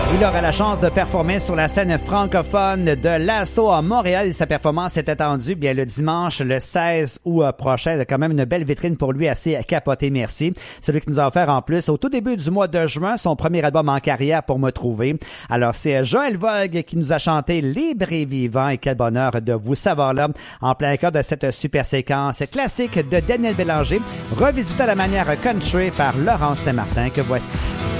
Il aura la chance de performer sur la scène francophone de l'Assaut à Montréal et sa performance est attendue bien le dimanche le 16 août prochain. Il a quand même une belle vitrine pour lui assez capotée, merci. Celui qui nous a offert en plus au tout début du mois de juin son premier album en carrière pour me trouver. Alors c'est Joël Vogue qui nous a chanté Libre et vivant et quel bonheur de vous savoir là en plein cœur de cette super séquence classique de Daniel Bélanger revisitée à la manière country par Laurence Saint-Martin que voici.